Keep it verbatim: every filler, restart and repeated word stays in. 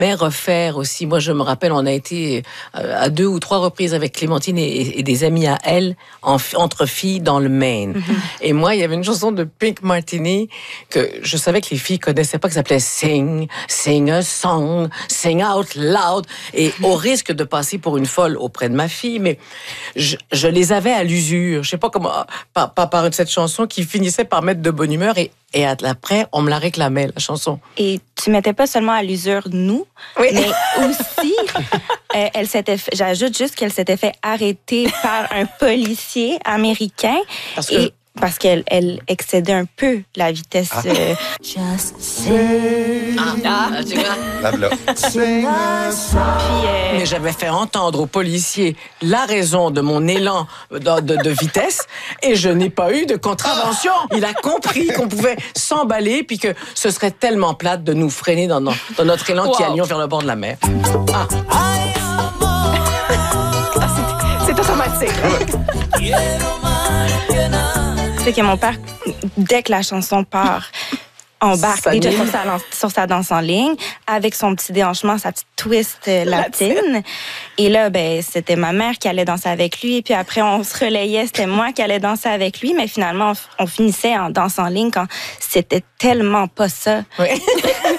Mais refaire aussi. Moi, je me rappelle, on a été à deux ou trois reprises avec Clémentine et, et des amis à elle, en, entre filles dans le Maine. Mm-hmm. Et moi, il y avait une chanson de Pink Martini que je savais que les filles connaissaient pas, qui s'appelait Sing, Sing a Song, Sing Out Loud. Et au risque de passer pour une folle auprès de ma fille, mais je, je les avais à l'usure. Je sais pas comment, par, par, par cette chanson qui finissait par mettre de bonne humeur. Et Et après, on me la réclamait, la chanson. Et tu mettais pas seulement à l'usure nous, oui. mais aussi, euh, elle s'était fait, j'ajoute juste qu'elle s'était fait arrêter par un policier américain. Parce que... Et parce qu'elle elle excédait un peu la vitesse. Ah. Euh... Just sing. Ah, ah, tu vois? Puis, euh... Mais j'avais fait entendre au policier la raison de mon élan de, de, de vitesse et je n'ai pas eu de contravention. Il a compris qu'on pouvait s'emballer puis que ce serait tellement plate de nous freiner dans, dans, dans notre élan wow. qui allions vers le bord de la mer. Ah. ah c'est, c'est automatique. C'est que mon père, dès que la chanson part, embarque déjà sur sa, sur sa danse en ligne, avec son petit déhanchement, sa petite twist euh, latine. latine. Et là, ben, c'était ma mère qui allait danser avec lui. Et puis après, on se relayait, c'était moi qui allais danser avec lui. Mais finalement, on, on finissait en danse en ligne quand c'était tellement pas ça. Oui.